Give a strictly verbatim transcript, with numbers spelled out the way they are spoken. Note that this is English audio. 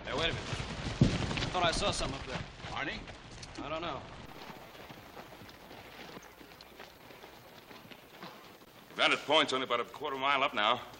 Hey, wait a minute. I thought I saw something up there. Arnie? I don't know. Vantage Point's only about a quarter mile up now.